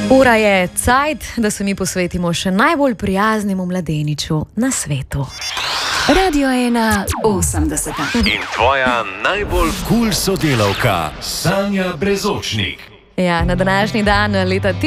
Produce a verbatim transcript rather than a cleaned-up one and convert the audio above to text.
Ura je cajt, da se mi posvetimo še najbolj prijaznemu mladeniču na svetu. Radio ena osemdeset. In tvoja najbolj kul sodelavka, Sanja Brezočnik. Ja, na današnji dan leta